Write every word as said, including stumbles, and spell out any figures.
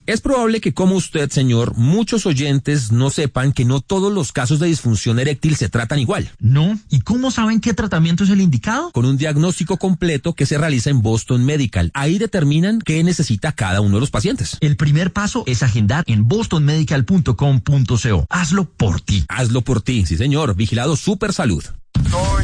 Es probable que, como usted, señor, muchos oyentes no sepan que no todos los casos de disfunción eréctil se tratan igual. No. ¿Y cómo saben qué tratamiento es el indicado? Con un diagnóstico completo que se realiza en Boston Medical. Ahí determinan qué necesita cada uno de los pacientes. El primer paso es agendar en boston medical punto com punto co. Hazlo por ti. Hazlo por ti, sí señor. Vigilado Super Salud. Soy